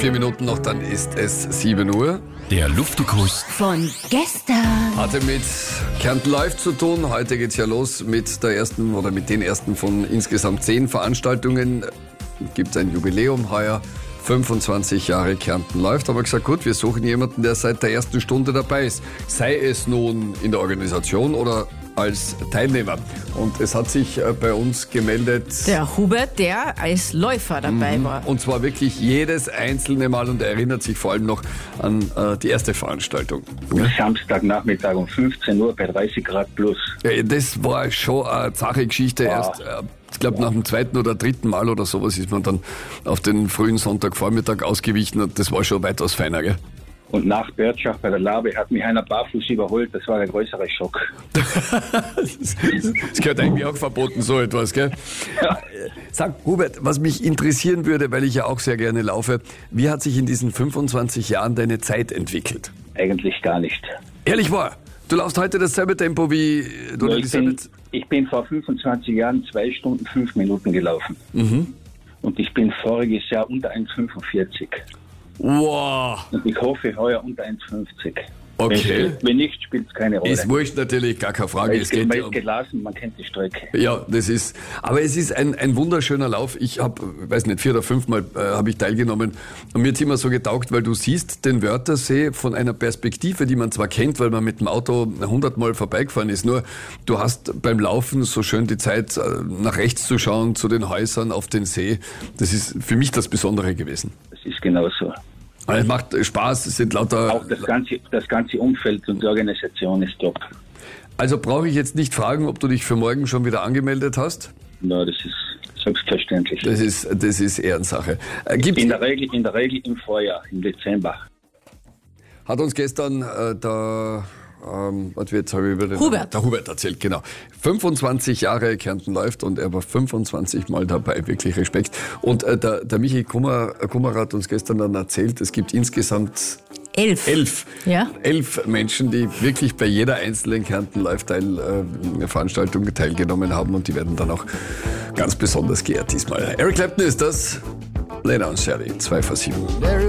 4 Minuten noch, dann ist es 7 Uhr. Der Luftikus Von gestern. Hatte mit Kärnten Live zu tun. Heute geht's ja los mit der ersten oder mit den ersten von insgesamt 10 Veranstaltungen. Gibt ein Jubiläum heuer. 25 Jahre Kärnten läuft. Aber gesagt, gut, wir suchen jemanden, der seit der ersten Stunde dabei ist. Sei es nun in der Organisation oder als Teilnehmer. Und es hat sich bei uns gemeldet. Der Hubert, der als Läufer dabei war. Und zwar wirklich jedes einzelne Mal. Und er erinnert sich vor allem noch an die erste Veranstaltung. Samstagnachmittag um 15 Uhr bei 30 Grad plus. Ja, das war schon eine zache Geschichte. Erst, ich glaube, nach dem 2. oder 3. Mal oder sowas ist man dann auf den frühen Sonntagvormittag ausgewichen. Und das war schon weitaus feiner, gell? Und nach Bertschach bei der Labe hat mich einer barfuß überholt. Das war der größere Schock. Das gehört eigentlich auch verboten, so etwas, gell? Ja. Sag, Hubert, was mich interessieren würde, weil ich ja auch sehr gerne laufe, wie hat sich in diesen 25 Jahren deine Zeit entwickelt? Eigentlich gar nicht. Ehrlich wahr? Du laufst heute dasselbe Tempo wie... Nur ich bin vor 25 Jahren 2 Stunden 5 Minuten gelaufen. Und ich bin voriges Jahr unter 1,45. Wow. Und ich hoffe heuer unter 1,50. Okay. Wenn nicht, spielt es keine Rolle. Ist wurscht natürlich, gar keine Frage. Es geht gelassen, man kennt die Strecke. Ja, aber es ist ein wunderschöner Lauf. Ich habe, weiß nicht, 4 oder 5 Mal habe ich teilgenommen und mir hat es immer so getaugt, weil du siehst den Wörthersee von einer Perspektive, die man zwar kennt, weil man mit dem Auto 100 Mal vorbeigefahren ist, nur du hast beim Laufen so schön die Zeit, nach rechts zu schauen, zu den Häusern, auf den See. Das ist für mich das Besondere gewesen. Das ist genauso. Es macht Spaß, es sind lauter... Auch das ganze Umfeld und die Organisation ist top. Also brauche ich jetzt nicht fragen, ob du dich für morgen schon wieder angemeldet hast? Ja, das ist selbstverständlich. Das ist Ehrensache. In der Regel im Vorjahr, im Dezember. Hat uns gestern Hubert. Der Hubert erzählt, genau. 25 Jahre Kärnten läuft und er war 25 Mal dabei, wirklich Respekt. Und der Michi Kummer hat uns gestern dann erzählt, es gibt insgesamt 11. Ja. 11 Menschen, die wirklich bei jeder einzelnen Kärnten Live-Veranstaltung teilgenommen haben und die werden dann auch ganz besonders geehrt diesmal. Eric Clapton ist das. Lena und Sherry, 2 vor 7.